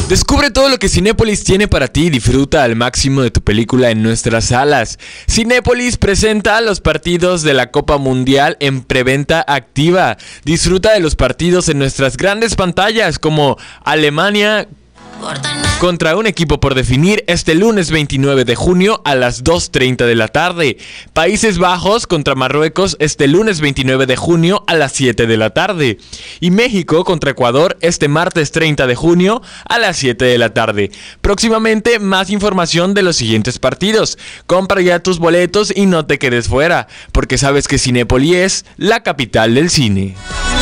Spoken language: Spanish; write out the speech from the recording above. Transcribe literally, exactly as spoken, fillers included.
Descubre todo lo que Cinépolis tiene para ti y disfruta al máximo de tu película en nuestras salas. Cinépolis presenta los partidos de la Copa Mundial en preventa activa. Disfruta de los partidos en nuestras grandes pantallas como Alemania contra un equipo por definir este lunes veintinueve de junio a las dos treinta de la tarde. Países Bajos contra Marruecos este lunes veintinueve de junio a las siete de la tarde. Y México contra Ecuador este martes treinta de junio a las siete de la tarde. Próximamente más información de los siguientes partidos. Compra ya tus boletos y no te quedes fuera, porque sabes que Cinépolis es la capital del cine.